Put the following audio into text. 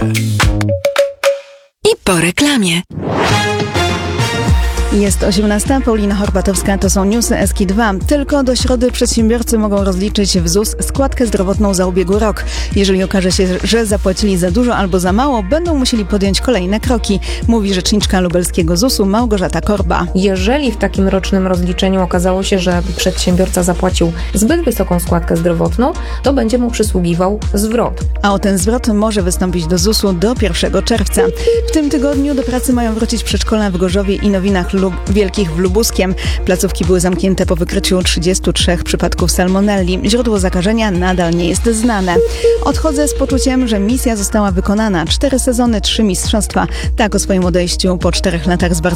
I po reklamie. Jest 18. Paulina Horbatowska, to są newsy Eski2. Tylko do środy przedsiębiorcy mogą rozliczyć w ZUS składkę zdrowotną za ubiegły rok. Jeżeli okaże się, że zapłacili za dużo albo za mało, będą musieli podjąć kolejne kroki, mówi rzeczniczka lubelskiego ZUS-u Małgorzata Korba. Jeżeli w takim rocznym rozliczeniu okazało się, że przedsiębiorca zapłacił zbyt wysoką składkę zdrowotną, to będzie mu przysługiwał zwrot. A o ten zwrot może wystąpić do ZUS-u do 1 czerwca. W tym tygodniu do pracy mają wrócić przedszkola w Gorzowie i Nowinach Wielkich w Lubuskiem. Placówki były zamknięte po wykryciu 33 przypadków salmonelli. Źródło zakażenia nadal nie jest znane. Odchodzę z poczuciem, że misja została wykonana. 4 sezony, 3 mistrzostwa. Tak o swoim odejściu po 4 latach z Barceloną